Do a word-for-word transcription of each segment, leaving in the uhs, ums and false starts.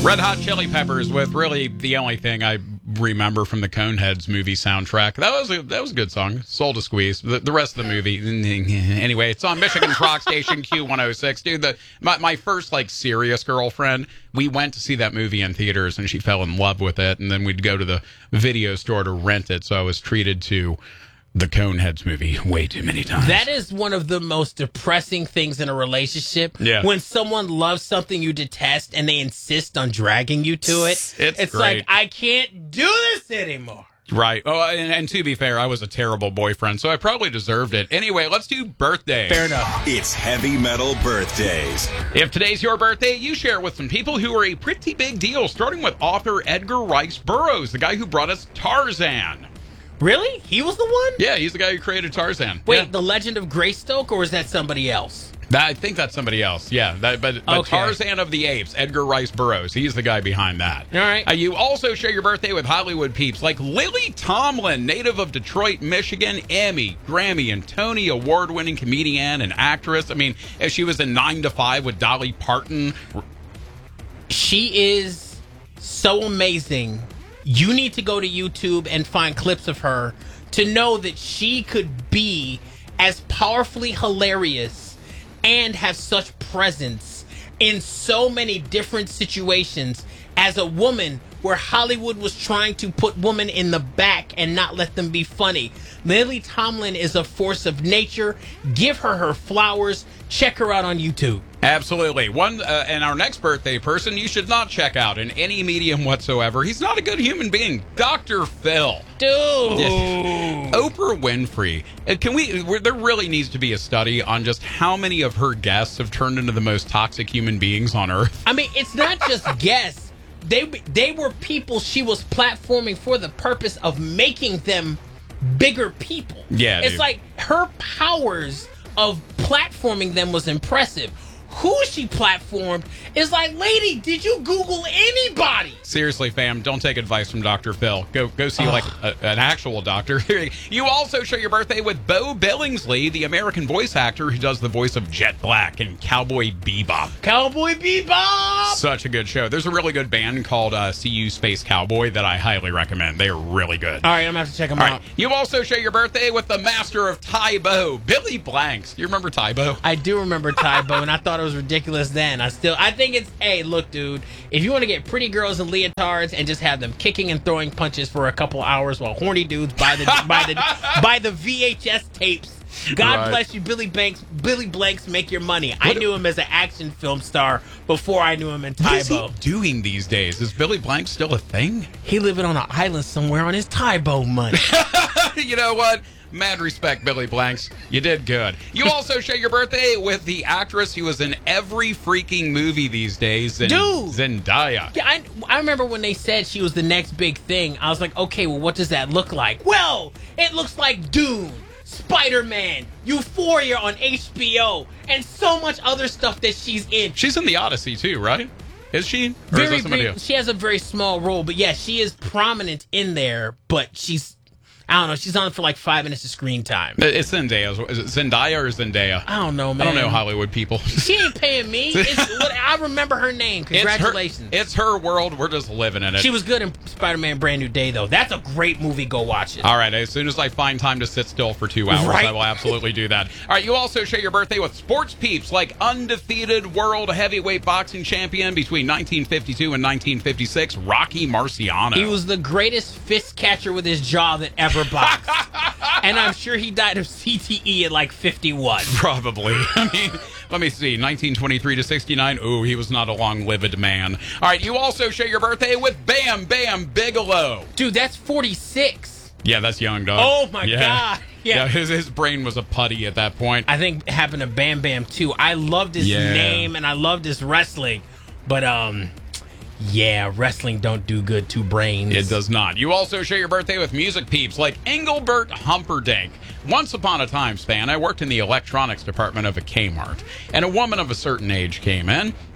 Red Hot Chili Peppers with really the only thing I remember from the Coneheads movie soundtrack. That was a, that was a good song. Soul to Squeeze. The, the rest of the movie. Anyway, it's on Michigan's rock station Q one oh six. Dude, the my, my first like serious girlfriend, we went to see that movie in theaters and she fell in love with it. And then we'd go to the video store to rent it. So I was treated to the Coneheads movie way too many times. That is one of the most depressing things in a relationship. Yeah. When someone loves something you detest and they insist on dragging you to it. It's, it's great. like, I can't do this anymore. Right. Oh, and, and to be fair, I was a terrible boyfriend, so I probably deserved it. Anyway, let's do birthdays. Fair enough. It's Heavy Metal Birthdays. If today's your birthday, you share it with some people who are a pretty big deal, starting with author Edgar Rice Burroughs, the guy who brought us Tarzan. Really? He was the one? Yeah, he's the guy who created Tarzan. Wait, yeah. The Legend of Greystoke, or is that somebody else? That, I think that's somebody else. Yeah, that, but, but Okay. Tarzan of the Apes, Edgar Rice Burroughs, he's the guy behind that. All right. Uh, you also share your birthday with Hollywood peeps like Lily Tomlin, native of Detroit, Michigan, Emmy, Grammy, and Tony award-winning comedian and actress. I mean, if she was in nine to five with Dolly Parton. She is so amazing. You need to go to YouTube and find clips of her to know that she could be as powerfully hilarious and have such presence in so many different situations as a woman where Hollywood was trying to put women in the back and not let them be funny. Lily Tomlin is a force of nature. Give her her flowers. Check her out on YouTube. Absolutely. One uh, and our next birthday person you should not check out in any medium whatsoever. He's not a good human being. Doctor Phil. Dude. Oprah Winfrey. Uh, Can we? There really needs to be a study on just how many of her guests have turned into the most toxic human beings on Earth. I mean, it's not just guests. They they were people she was platforming for the purpose of making them bigger people. Yeah, it's dude. like her powers of platforming them was impressive. Who she platformed is like, lady, did you Google anybody? Seriously, fam, don't take advice from Doctor Phil. Go go see like a, an actual doctor. You also share your birthday with Bo Billingsley, the American voice actor who does the voice of Jet Black in Cowboy Bebop. Cowboy Bebop! Such a good show. There's a really good band called uh, C U Space Cowboy that I highly recommend. They are really good. All right, I'm going to have to check them All out. right. You also share your birthday with the master of Tybo, Billy Blanks. You remember Tybo? I do remember Tybo, and I thought it was ridiculous then. I still, I think it's, hey, look, dude, if you want to get pretty girls in leotards and just have them kicking and throwing punches for a couple hours while horny dudes buy the buy the buy the V H S tapes, God Right. bless you, Billy Blanks. Billy Blanks, make your money. I knew him as an action film star before I knew him in What is he Tybo. doing these days? Is Billy Blanks still a thing? He living on an island somewhere on his Tybo money. You know what? Mad respect, Billy Blanks. You did good. You also share your birthday with the actress who was in every freaking movie these days, Zen- Dude. Zendaya. Yeah, I, I remember when they said she was the next big thing. I was like, okay, well, what does that look like? Well, it looks like Dune, Spider-Man, Euphoria on H B O, and so much other stuff that she's in. She's in the Odyssey too, right? Is she? Or is Very that somebody big, else? she has a very small role, but yeah, she is prominent in there, but she's, I don't know, she's on for like five minutes of screen time. It's Zendaya. Is it Zendaya or Zendaya? I don't know, I man. don't know Hollywood people. She ain't paying me. It's, what, I remember her name. Congratulations. It's her, it's her world. We're just living in it. She was good in Spider-Man Brand New Day, though. That's a great movie. Go watch it. All right, as soon as I find time to sit still for two hours, Right. I will absolutely do that. All right, you also share your birthday with sports peeps like undefeated world heavyweight boxing champion between nineteen fifty-two and nineteen fifty-six, Rocky Marciano. He was the greatest fist catcher with his jaw that ever boxed. And I'm sure he died of C T E at like fifty-one. Probably. I mean, let me see. nineteen twenty-three to sixty-nine. Ooh, he was not a long-lived man. All right, you also share your birthday with Bam Bam Bigelow. Dude, that's forty-six. Yeah, that's young, dog. Oh, my yeah. God. Yeah. Yeah, his, his brain was a putty at that point. I think it happened to Bam Bam, too. I loved his Yeah. name, and I loved his wrestling. But, um... yeah, wrestling don't do good to brains. It does not. You also share your birthday with music peeps like Engelbert Humperdinck. Once upon a time span, I worked in the electronics department of a Kmart, and a woman of a certain age came in,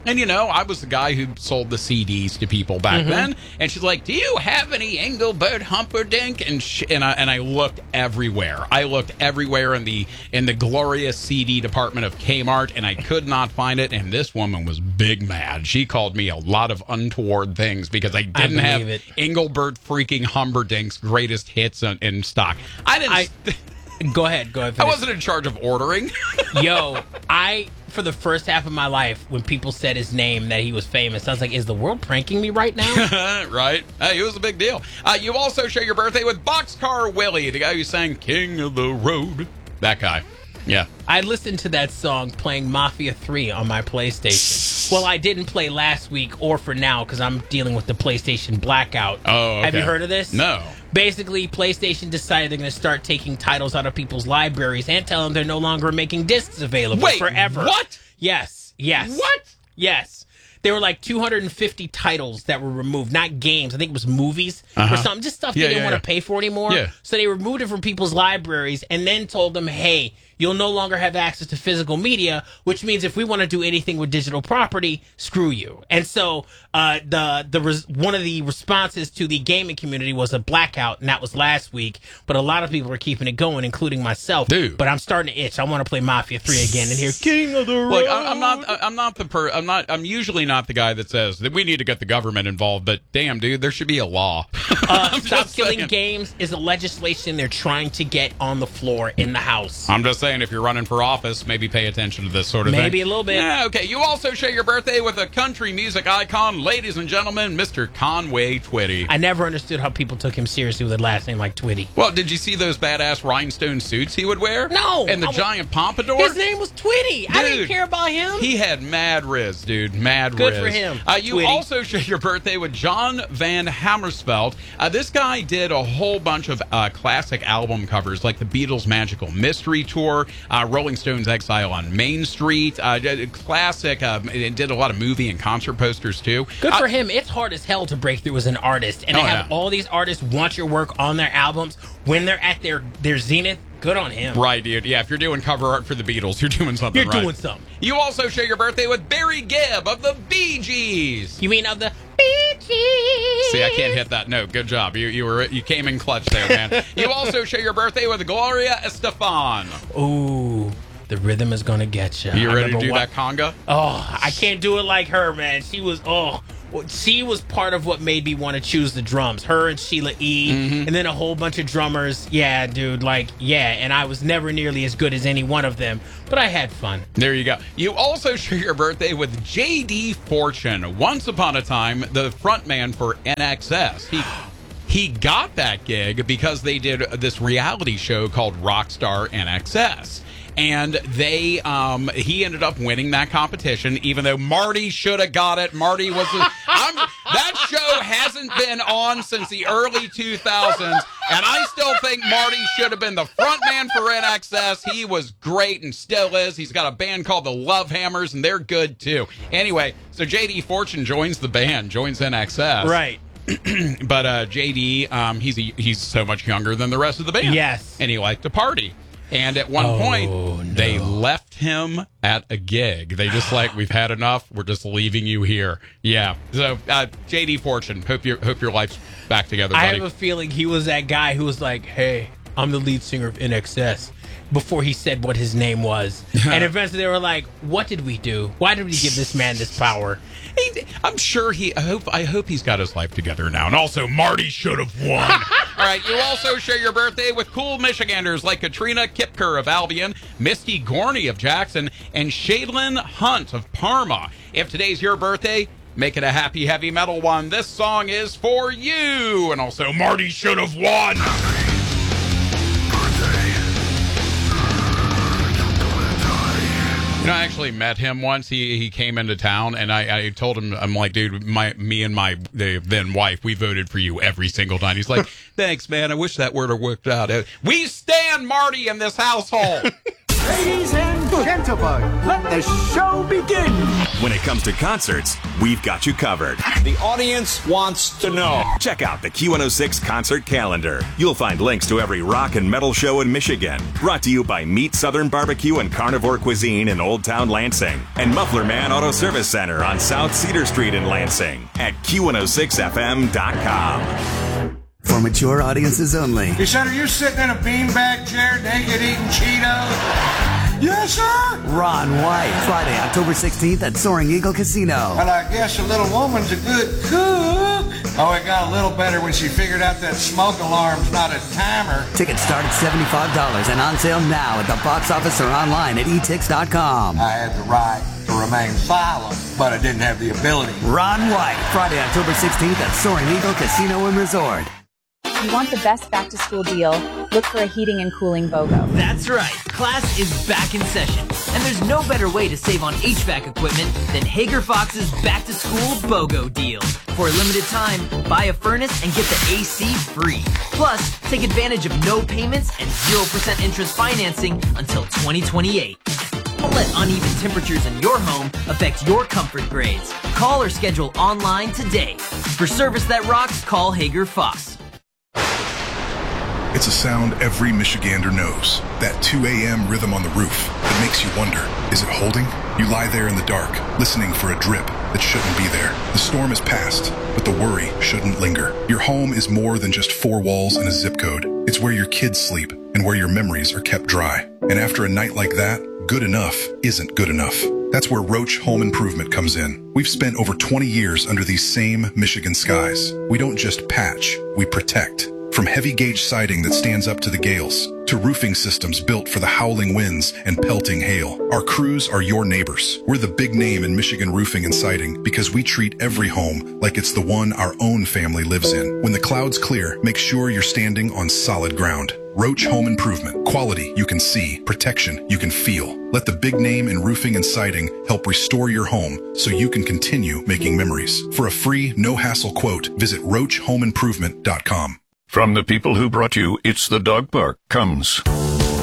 And, you know, I was the guy who sold the C Ds to people back mm-hmm. then. And she's like, do you have any Engelbert Humperdinck? And sh- and, I, and I looked everywhere. I looked everywhere in the in the glorious C D department of Kmart, and I could not find it. And this woman was big mad. She called me a lot of untoward things because I didn't I have it. Engelbert freaking Humperdinck's greatest hits in, in stock. I didn't... I, go ahead. Go ahead. I wasn't in charge of ordering. Yo, I... For the first half of my life, when people said his name, that he was famous, I was like, is the world pranking me right now? Right. Hey, it was a big deal. Uh, you also share your birthday with Boxcar Willie, the guy who sang King of the Road. That guy. Yeah. I listened to that song playing Mafia three on my PlayStation. Well, I didn't play last week or for now because I'm dealing with the PlayStation blackout. Oh, okay. Have you heard of this? No. Basically, PlayStation decided they're going to start taking titles out of people's libraries and tell them they're no longer making discs available Wait, forever. What? Yes. Yes. What? Yes. There were like two hundred fifty titles that were removed, not games. I think it was movies uh-huh. or something, just stuff yeah, they didn't yeah, want to yeah. pay for anymore. Yeah. So they removed it from people's libraries and then told them, hey, you'll no longer have access to physical media, which means if we want to do anything with digital property, screw you. And so uh, the the res- one of the responses to the gaming community was a blackout, and that was last week. But a lot of people are keeping it going, including myself. Dude. But I'm starting to itch. I want to play Mafia three again and hear King of the Road. Look, I- I'm not. I'm not the. Per- I'm not. I'm usually not the guy that says that we need to get the government involved. But damn, dude, there should be a law. Uh, stop killing saying. games is a legislation they're trying to get on the floor in the House. I'm just saying, if you're running for office, maybe pay attention to this sort of Maybe thing. Maybe a little bit. Yeah, okay. You also share your birthday with a country music icon, ladies and gentlemen, Mister Conway Twitty. I never understood how people took him seriously with a last name like Twitty. Well, did you see those badass rhinestone suits he would wear? No. And the I, giant pompadour? His name was Twitty. Dude, I didn't care about him. He had mad riz, dude. Mad Good riz. for him. Uh, you Twitty. also share your birthday with John Van Hammersveld. Uh, this guy did a whole bunch of uh, classic album covers, like the Beatles' Magical Mystery Tour, uh, Rolling Stones' Exile on Main Street, uh, classic. Uh, it did a lot of movie and concert posters, too. Good uh, for him. It's hard as hell to break through as an artist. And Oh, to have yeah. all these artists want your work on their albums when they're at their, their zenith. Good on him. Right, dude. Yeah, if you're doing cover art for the Beatles, you're doing something You're right. doing something. You also share your birthday with Barry Gibb of the Bee Gees. You mean of the Bee Gees? See, I can't hit that note. Good job. You you were you came in clutch there, man. You also share your birthday with Gloria Estefan. Ooh, the rhythm is gonna get you. You I ready to remember do wa- that conga? Oh, I can't do it like her, man. She was oh, well, she was part of what made me want to choose the drums. Her and Sheila E. Mm-hmm. And then a whole bunch of drummers. Yeah, dude, like yeah. And I was never nearly as good as any one of them, but I had fun. There you go. You also share your birthday with J D Fortune. Once upon a time, the frontman for N X S. He he got that gig because they did this reality show called Rockstar N X S. And they, um, he ended up winning that competition, even though Marty should have got it. Marty was, a, I'm, that show hasn't been on since the early two thousands, and I still think Marty should have been the front man for N X S. He was great and still is. He's got a band called the Love Hammers, and they're good too. Anyway, so J D Fortune joins the band, joins N X S. Right. But uh, J D, um, he's a, he's so much younger than the rest of the band. Yes. And he liked to party. And at one Oh, point, no. they left him at a gig. They just like, we've had enough. We're just leaving you here. Yeah. So, uh, J D Fortune, hope your hope your life's back together, buddy. I have a feeling he was that guy who was like, hey, I'm the lead singer of N X S, before he said what his name was. And eventually they were like, what did we do? Why did we give this man this power? He- I'm sure he. I hope. I hope he's got his life together now. And also, Marty should have won. All right. You also share your birthday with cool Michiganders like Katrina Kipker of Albion, Misty Gorney of Jackson, and Shaylin Hunt of Parma. If today's your birthday, make it a happy heavy metal one. This song is for you. And also, Marty should have won. You know, I actually met him once. He he came into town, and I, I told him, I'm like, dude, my me and my the then wife, we voted for you every single time. He's like, thanks, man. I wish that would have worked out. We stand Marty in this household. Ladies and gentlemen, let the show begin. When it comes to concerts, we've got you covered. The audience wants to know. Check out the Q one oh six concert calendar. You'll find links to every rock and metal show in Michigan. Brought to you by Meat Southern Barbecue and Carnivore Cuisine in Old Town Lansing. And Muffler Man Auto Service Center on South Cedar Street in Lansing at Q one oh six F M dot com. For mature audiences only. He said, are you sitting in a beanbag chair naked eating Cheetos? Yes, sir. Ron White, Friday, October sixteenth at Soaring Eagle Casino. Well, I guess a little woman's a good cook. Oh, it got a little better when she figured out that smoke alarm's not a timer. Tickets start at seventy-five dollars and on sale now at the box office or online at e tix dot com. I had the right to remain silent, but I didn't have the ability. Ron White, Friday, October sixteenth at Soaring Eagle Casino and Resort. If you want the best back-to-school deal, look for a heating and cooling BOGO. That's right. Class is back in session. And there's no better way to save on H V A C equipment than Hager Fox's back-to-school BOGO deal. For a limited time, buy a furnace and get the A C free. Plus, take advantage of no payments and zero percent interest financing until twenty twenty-eight. Don't let uneven temperatures in your home affect your comfort grades. Call or schedule online today. For service that rocks, call Hager Fox. It's a sound every Michigander knows. That two a.m. rhythm on the roof that makes you wonder, is it holding? You lie there in the dark, listening for a drip that shouldn't be there. The storm is past, but the worry shouldn't linger. Your home is more than just four walls and a zip code. It's where your kids sleep and where your memories are kept dry. And after a night like that, good enough isn't good enough. That's where Roach Home Improvement comes in. We've spent over twenty years under these same Michigan skies. We don't just patch, we protect. From heavy gauge siding that stands up to the gales, to roofing systems built for the howling winds and pelting hail, our crews are your neighbors. We're the big name in Michigan roofing and siding because we treat every home like it's the one our own family lives in. When the clouds clear, make sure you're standing on solid ground. Roach Home Improvement. Quality you can see, protection you can feel. Let the big name in roofing and siding help restore your home so you can continue making memories. For a free, no-hassle quote, visit roach home improvement dot com. From the people who brought you It's the Dog Park comes